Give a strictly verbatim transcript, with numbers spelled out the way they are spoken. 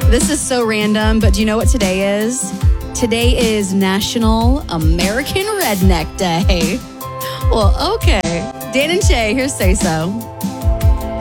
This is so random, but do you know what today is? Today is National American Redneck Day. Well, okay. Dan and Shay, here's Say So.